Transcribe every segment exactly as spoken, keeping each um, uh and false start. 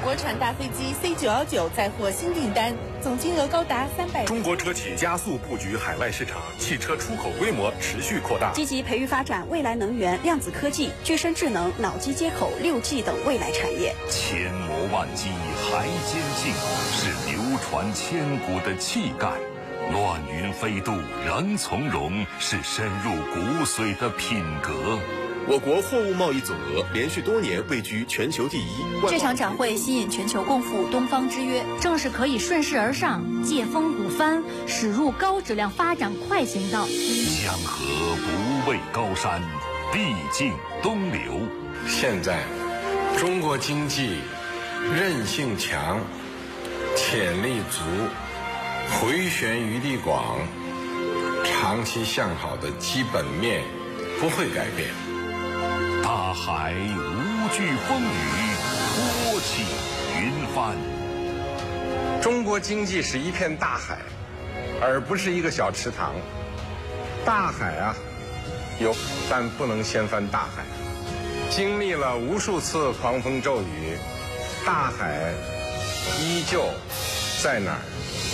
国产大飞机 C 九一九再获新订单，总金额高达三百。 中国车企加速布局海外市场，汽车出口规模持续扩大， 积极培育发展未来能源、量子科技、具身智能、脑机接口、六 G 等未来产业。 千磨万击还坚劲，是流传千古的气概。乱云飞渡人从容，是深入骨髓的品格。 我国货物贸易总额连续多年位居全球第一。 这场展会吸引全球共赴东方之约， 正是可以顺势而上，借风鼓帆，驶入高质量发展快行道。 江河不畏高山，必尽东流。 现在，中国经济韧性强，潜力足，回旋余地广，长期向好的基本面不会改变。 大海无惧风雨，托起云帆。 中国经济是一片大海，而不是一个小池塘。大海啊，有，但不能掀翻大海。经历了无数次狂风骤雨，大海依旧在那儿。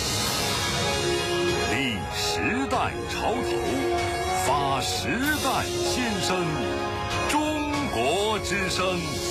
立时代潮头，发时代先声。中国之声。